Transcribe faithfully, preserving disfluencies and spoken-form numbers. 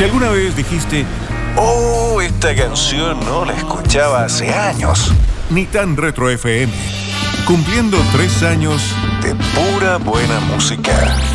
Si alguna vez dijiste, oh, esta canción no la escuchaba hace años. Ni tan retro F M. Cumpliendo tres años de pura buena música.